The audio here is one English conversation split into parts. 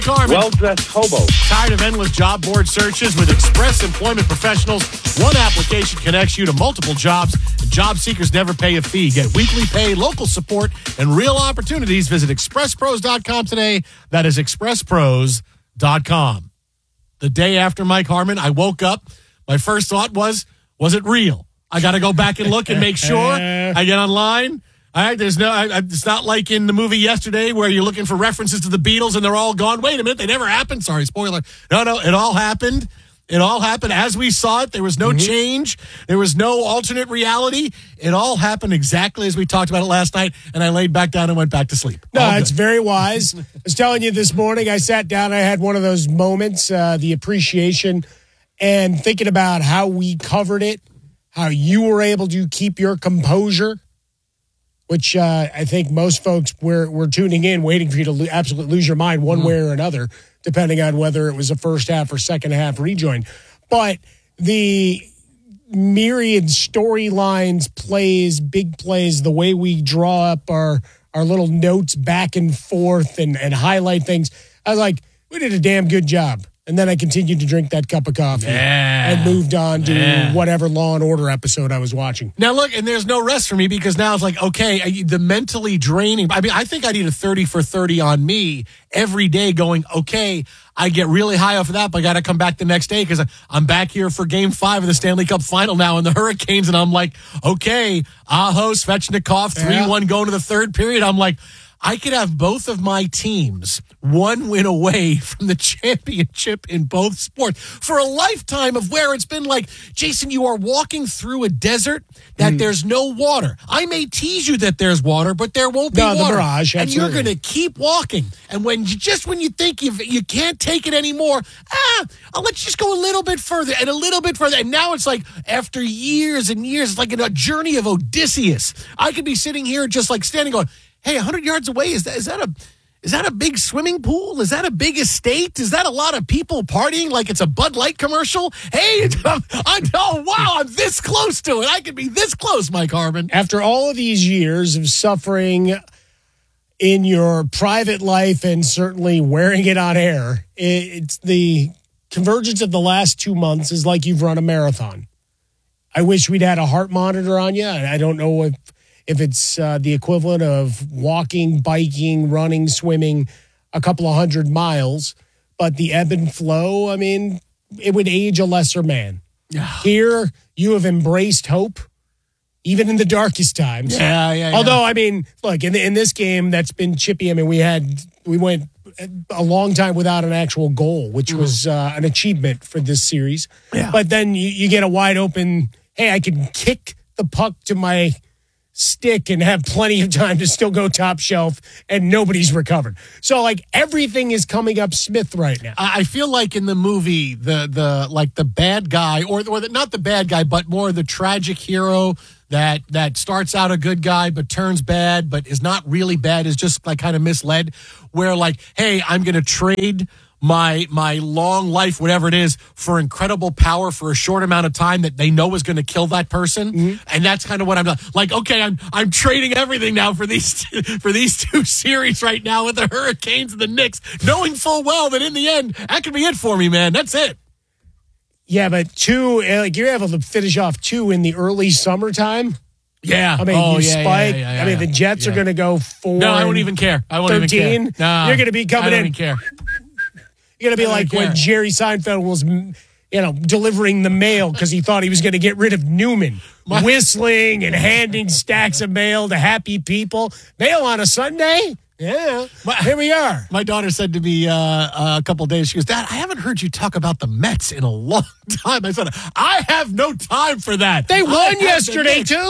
Carmen. Well-dressed hobo. Tired of endless job board searches? With Express Employment Professionals, one application connects you to multiple jobs, and job seekers never pay a fee. Get weekly pay, local support, and real opportunities. Visit expresspros.com today. That is expresspros.com. The day after Mike Harmon, I woke up. My first thought was it real? I got to go back and look and make sure. I get online. All right, it's not like in the movie yesterday where you're looking for references to the Beatles and they're all gone. Wait a minute, they never happened. Sorry, spoiler. No, it all happened. It all happened as we saw it. There was no change. There was no alternate reality. It all happened exactly as we talked about it last night, and I laid back down and went back to sleep. No, it's very wise. I was telling you this morning, I sat down, I had one of those moments, the appreciation, and thinking about how we covered it, how you were able to keep your composure, which I think most folks were tuning in, waiting for you to absolutely lose your mind one way or another, depending on whether it was a first half or second half rejoin. But the myriad storylines, plays, big plays, the way we draw up our little notes back and forth and highlight things, I was like, we did a damn good job. And then I continued to drink that cup of coffee and moved on to whatever Law and Order episode I was watching. Now, look, and there's no rest for me because now it's like, okay, the mentally draining. I mean, I think I need a 30 for 30 on me every day going, okay, I get really high off of that, but I got to come back the next day because I'm back here for Game 5 of the Stanley Cup Final now and the Hurricanes. And I'm like, okay, Aho, Svechnikov, 3-1 going to the third period. I'm like, I could have both of my teams one win away from the championship in both sports for a lifetime of where it's been like, Jason, you are walking through a desert that there's no water. I may tease you that there's water, but there won't be water. The mirage, and you're going to keep walking. And when you think you can't take it anymore, let's just go a little bit further and a little bit further. And now it's like after years and years, it's like a journey of Odysseus. I could be sitting here just like standing going, hey, 100 yards away, is that a big swimming pool? Is that a big estate? Is that a lot of people partying like it's a Bud Light commercial? Hey, I'm this close to it. I could be this close, Mike Harmon. After all of these years of suffering in your private life and certainly wearing it on air, it's the convergence of the last 2 months is like you've run a marathon. I wish we'd had a heart monitor on you. I don't know if it's the equivalent of walking, biking, running, swimming a couple of 100 miles, but the ebb and flow, I mean, it would age a lesser man. Here, you have embraced hope, even in the darkest times. Although, I mean, look, in this game that's been chippy, I mean, we went a long time without an actual goal, which was an achievement for this series. Yeah. But then you get a wide open, hey, I can kick the puck to my stick and have plenty of time to still go top shelf and nobody's recovered. So like everything is coming up Smith right now. I feel like in the movie, the bad guy or not the bad guy, but more the tragic hero that starts out a good guy but turns bad but is not really bad, is just like kind of misled, where like, hey, I'm going to trade my long life, whatever it is, for incredible power for a short amount of time that they know is going to kill that person. And that's kind of what I'm like, okay, I'm trading everything now for these two series right now with the Hurricanes and the Knicks, knowing full well that in the end, that could be it for me, man. That's it. Yeah, but two, like you're able to finish off two in the early summertime. Yeah. I mean, spike. I mean, the Jets are going to go 4. No, I won't even care. I won't 13. Even care. No, you're going to be coming in. I don't even care. You're going to be like when Jerry Seinfeld was, delivering the mail because he thought he was going to get rid of Newman. Whistling and handing stacks of mail to happy people. Mail on a Sunday? Yeah, here we are. My daughter said to me a couple of days, she goes, Dad, I haven't heard you talk about the Mets in a long time. I said, I have no time for that. They won yesterday, too.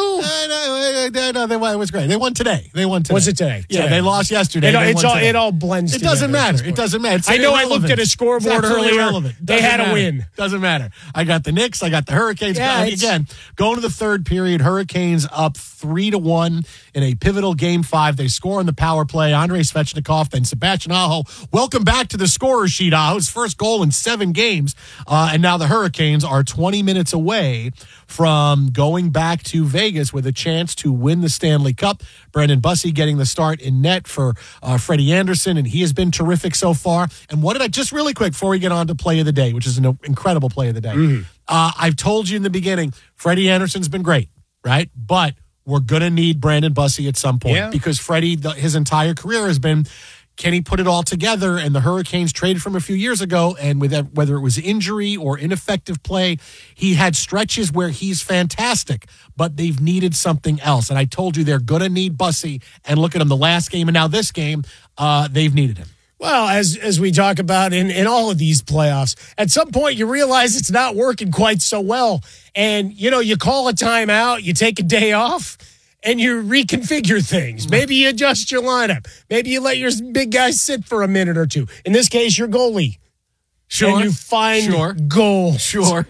No, it was great. They won today. Was it today? Yeah, they lost yesterday. It all blends together. It doesn't matter. It doesn't matter. I know I looked at a scoreboard earlier. They had a win. Doesn't matter. I got the Knicks. I got the Hurricanes. Again, going to the third period, Hurricanes up 3-1. in a pivotal Game 5. They score on the power play. Andrei Svechnikov, then Sebastian Aho. Welcome back to the scorer sheet, Aho. His first goal in 7 games. And now the Hurricanes are 20 minutes away from going back to Vegas with a chance to win the Stanley Cup. Brandon Bussi getting the start in net for Freddie Anderson, and he has been terrific so far. And what did I, just really quick before we get on to play of the day, which is an incredible play of the day. I've told you in the beginning, Freddie Anderson's been great, right? But we're going to need Brandon Bussi at some point because Freddie, his entire career has been, can he put it all together? And the Hurricanes traded from a few years ago, and with whether it was injury or ineffective play, he had stretches where he's fantastic, but they've needed something else. And I told you they're going to need Bussi, and look at him, the last game and now this game, they've needed him. Well, as we talk about in all of these playoffs, at some point you realize it's not working quite so well. And, you call a timeout, you take a day off, and you reconfigure things. Maybe you adjust your lineup. Maybe you let your big guys sit for a minute or two. In this case, your goalie. Sure. And you find goals. Sure.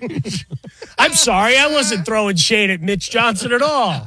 I'm sorry, I wasn't throwing shade at Mitch Johnson at all.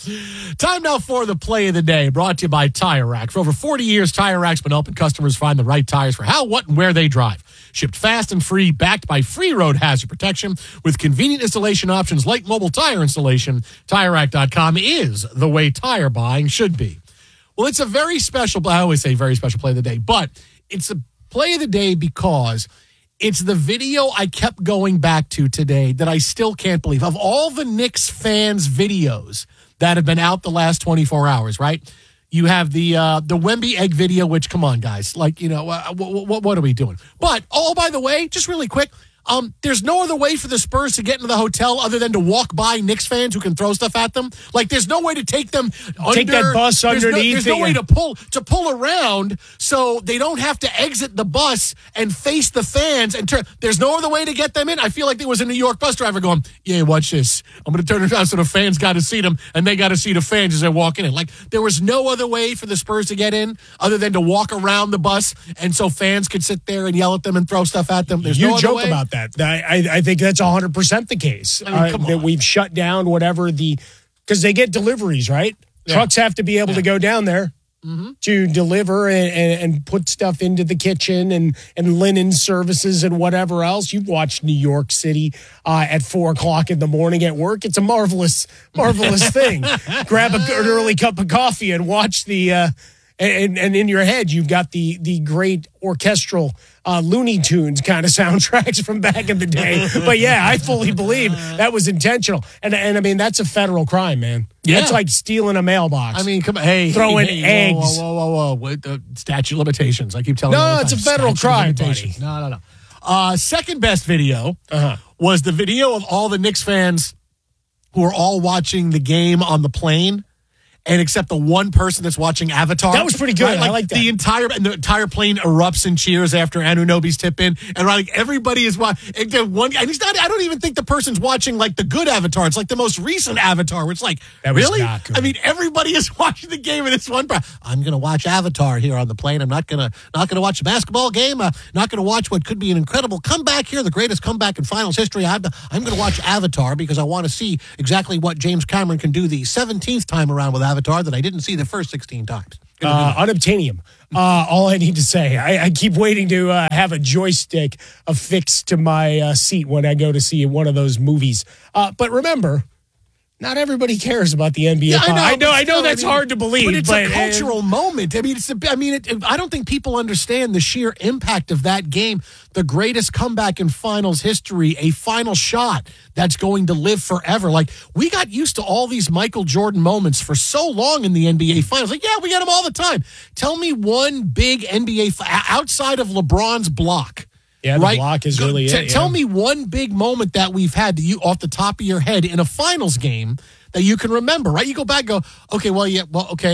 Time now for the play of the day, brought to you by Tire Rack. For over 40 years, Tire Rack's been helping customers find the right tires for how, what, and where they drive. Shipped fast and free, backed by free road hazard protection with convenient installation options like mobile tire installation. TireRack.com is the way tire buying should be. Well, it's a very special, I always say very special play of the day, but it's a play of the day because it's the video I kept going back to today that I still can't believe. Of all the Knicks fans' videos that have been out the last 24 hours, right? You have the Wemby egg video, which, come on, guys. Like, what are we doing? But, by the way, just really quick, there's no other way for the Spurs to get into the hotel other than to walk by Knicks fans who can throw stuff at them. Like, there's no way to take them Take that bus underneath. There's no way to pull around so they don't have to exit the bus and face the fans and turn. There's no other way to get them in. I feel like there was a New York bus driver going, yeah, watch this. I'm going to turn it around so the fans got to see them, and they got to see the fans as they're walking in. Like, there was no other way for the Spurs to get in other than to walk around the bus, and so fans could sit there and yell at them and throw stuff at them. There's no other joke way. About that. I think that's 100% the case. That we've shut down whatever because they get deliveries, right? Yeah. Trucks have to be able to go down there to deliver and put stuff into the kitchen and linen services and whatever else. You've watched New York City at 4:00 in the morning at work. It's a marvelous thing. Grab an early cup of coffee and watch the and in your head you've got the great orchestral Looney Tunes kind of soundtracks from back in the day. But yeah, I fully believe that was intentional. And I mean, that's a federal crime, man. Yeah. That's like stealing a mailbox. I mean, come on. Throwing eggs. Whoa. With the statute of limitations. I keep telling you. No, it's a federal crime, buddy. No. Second best video was the video of all the Knicks fans who are all watching the game on the plane. And except the one person that's watching Avatar. That was pretty good. Right? Like I like that. The entire plane erupts in cheers after Anunoby's tip in. And like everybody is watching. One guy, and he's not, I don't even think the person's watching like the good Avatar. It's like the most recent Avatar where it's like, that was really? Not good. I mean, everybody is watching the game and this one. I'm going to watch Avatar here on the plane. I'm not going to watch the basketball game. Not going to watch what could be an incredible comeback here, the greatest comeback in finals history. I'm going to watch Avatar because I want to see exactly what James Cameron can do the 17th time around with Avatar that I didn't see the first 16 times. Unobtainium. All I need to say. I keep waiting to have a joystick affixed to my seat when I go to see one of those movies. But remember, not everybody cares about the NBA. Yeah, I know that's hard to believe. But it's a cultural moment. I mean, I don't think people understand the sheer impact of that game. The greatest comeback in finals history, a final shot that's going to live forever. Like, we got used to all these Michael Jordan moments for so long in the NBA finals. Like, yeah, we get them all the time. Tell me one big NBA outside of LeBron's block. Yeah, the block is really it. Tell me one big moment that we've had that you off the top of your head in a finals game that you can remember, right? You go back and go, okay, we have,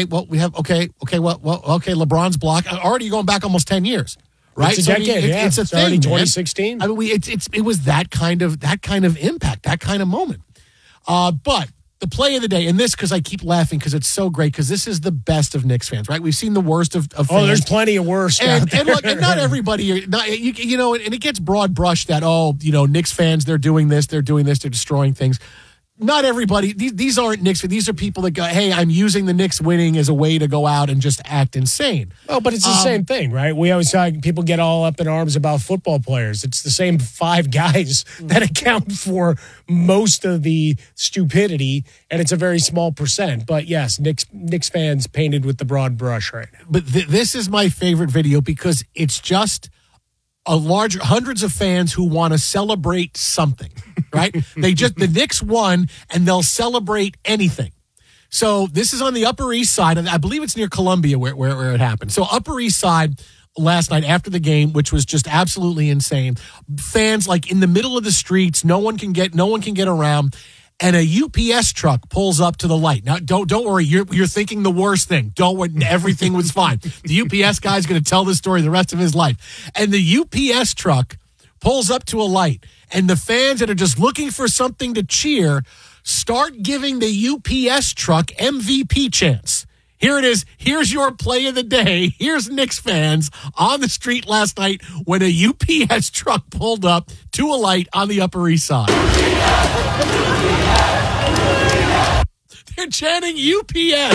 LeBron's block. Already going back almost 10 years, right? It's a decade, It's a thing, already 2016. Man. I mean, it was that kind of impact, that kind of moment. But the play of the day, and this because I keep laughing because it's so great because this is the best of Knicks fans, right? We've seen the worst of fans. Oh, there's plenty of worse. And look, and not everybody, and it gets broad brushed that, Knicks fans, they're doing this, they're destroying things. not everybody, these aren't Knicks, these are people that go, hey, I'm using the Knicks winning as a way to go out and just act insane. Well, but it's the same thing, right? We always talk, people get all up in arms about football players. It's the same 5 guys that account for most of the stupidity, and it's a very small percent. But yes, Knicks fans painted with the broad brush right now. But this is my favorite video because it's just hundreds of fans who want to celebrate something, right? The Knicks won and they'll celebrate anything. So this is on the Upper East Side, and I believe it's near Columbia where it happened. So Upper East Side last night after the game, which was just absolutely insane. Fans like in the middle of the streets, no one can get around. And a UPS truck pulls up to the light. Now, don't worry. You're thinking the worst thing. Don't worry. Everything was fine. The UPS guy's going to tell this story the rest of his life. And the UPS truck pulls up to a light. And the fans that are just looking for something to cheer start giving the UPS truck MVP chants. Here it is. Here's your play of the day. Here's Knicks fans on the street last night when a UPS truck pulled up to a light on the Upper East Side. They're chanting UPS.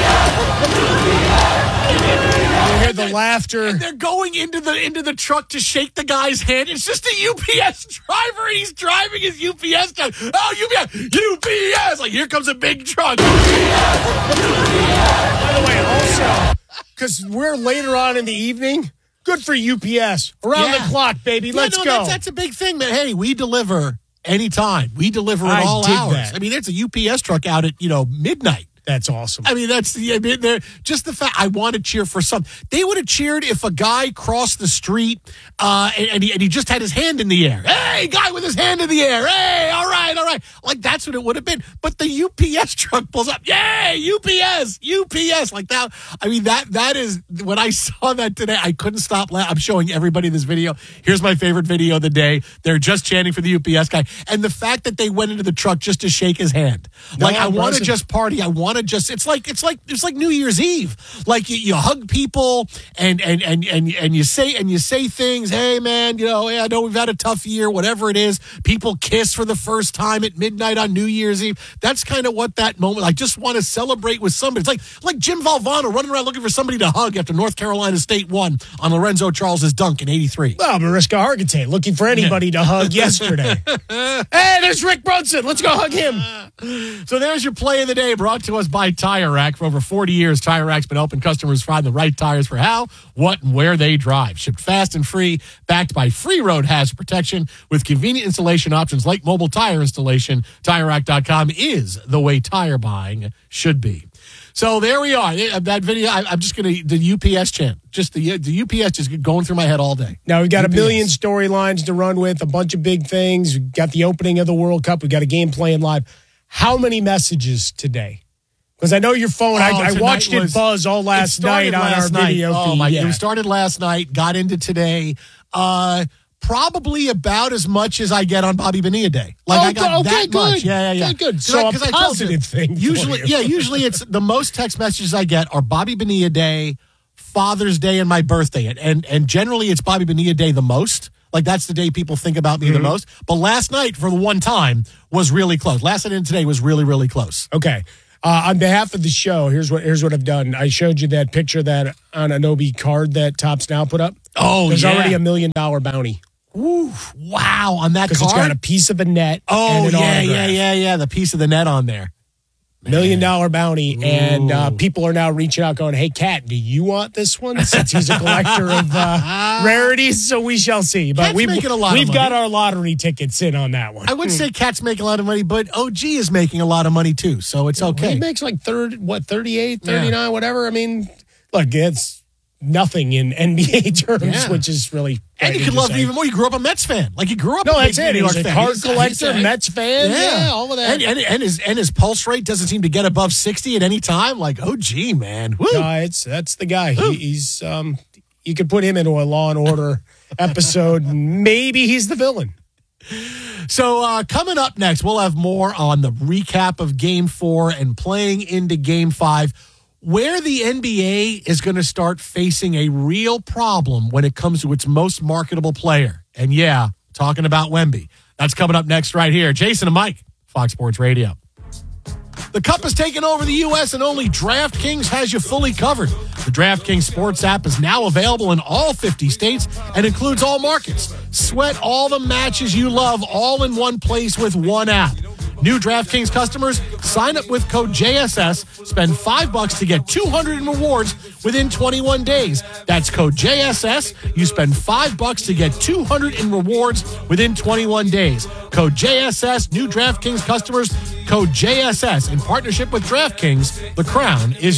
You hear the laughter. And they're going into the truck to shake the guy's hand. It's just a UPS driver, and he's driving his UPS truck. Oh, UPS! Like, here comes a big truck. By the way, also, because we're later on in the evening, good for UPS. Around the clock, baby. Let's go. That's a big thing, man. Hey, we deliver anytime. We deliver at all hours. That. I mean, there's a UPS truck out at, midnight. That's awesome. I mean, they're just the fact I want to cheer for some. They would have cheered if a guy crossed the street and he just had his hand in the air. Hey, guy with his hand in the air. Hey, all right. Like, that's what it would have been. But the UPS truck pulls up. Yay, UPS. Like that. I mean, that is, when I saw that today, I couldn't stop laughing. I'm showing everybody this video. Here's my favorite video of the day. They're just chanting for the UPS guy. And the fact that they went into the truck just to shake his hand. Like, I want to just party. I want to just, it's like New Year's Eve. Like you hug people and you say things. Hey man, I know we've had a tough year, whatever it is. People kiss for the first time at midnight on New Year's Eve. That's kind of what that moment, I just want to celebrate with somebody. It's like Jim Valvano running around looking for somebody to hug after North Carolina State won on Lorenzo Charles's dunk in '83. Well, Mariska Hargitay looking for anybody to hug yesterday. Hey, there's Rick Brunson. Let's go hug him. So there's your play of the day, brought to us by Tire Rack. For over 40 years, Tire Rack's been helping customers find the right tires for how, what, and where they drive. Shipped fast and free, backed by free road hazard protection with convenient installation options like mobile tire installation. TireRack.com is the way tire buying should be. So there we are. That video, I'm just going to, the UPS chant. Just the UPS just going through my head all day. Now, we've got UPS. A million storylines to run with, a bunch of big things. We've got the opening of the World Cup. We've got a game playing live. How many messages today? Because I know your phone, I watched it buzz all last night on our video feed. It started last night, got into today. Probably about as much as I get on Bobby Bonilla Day. I got that much. Yeah. Good. So a positive thing. Usually it's the most text messages I get are Bobby Bonilla Day, Father's Day, and my birthday. And generally it's Bobby Bonilla Day the most. Like, that's the day people think about me the most. But last night, for the one time, was really close. Last night and today was really, really close. Okay. On behalf of the show, here's what I've done. I showed you that picture that on Adobe card that Tops Now put up. Oh, There's already $1 million bounty. Ooh, wow, on that card? Because it's got a piece of a net. Oh, and yeah. The piece of the net on there. $1 million bounty. Ooh. And people are now reaching out going, hey, Cat, do you want this one? Since he's a collector of rarities, so we shall see. But we've got our lottery tickets in on that one. I would say Cat's making a lot of money, but OG is making a lot of money too, so it's okay. He makes like 38, 39, whatever. I mean, look, it's nothing in NBA terms, which is really. And you can love him even more. You grew up a Mets fan. Like, you grew up a big New York fan. Card collector, Mets fan. Yeah, all of that. And his pulse rate doesn't seem to get above 60 at any time. Like, OG, man. Woo. No, that's the guy. He's you could put him into a Law and Order episode. Maybe he's the villain. So coming up next, we'll have more on the recap of Game 4 and playing into Game 5. Where the NBA is going to start facing a real problem when it comes to its most marketable player. And talking about Wemby. That's coming up next right here. Jason and Mike, Fox Sports Radio. The Cup has taken over the U.S. and only DraftKings has you fully covered. The DraftKings Sports app is now available in all 50 states and includes all markets. Sweat all the matches you love all in one place with one app. New DraftKings customers, sign up with code JSS, spend $5 to get $200 in rewards within 21 days. That's code JSS. You spend $5 to get $200 in rewards within 21 days. Code JSS. New DraftKings customers, code JSS. In partnership with DraftKings, the crown is